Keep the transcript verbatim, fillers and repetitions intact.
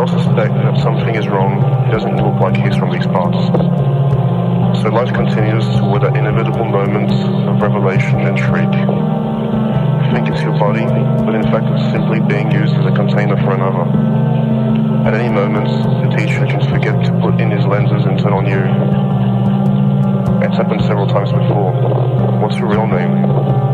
all suspect that something is wrong. He doesn't look like he's from these parts. So life continues toward that inevitable moment of revelation and shriek. You think it's your body, but in fact it's simply being used as a container for another. At any moment, the teacher can forget to put in his lenses and turn on you. It's happened several times before. What's your real name?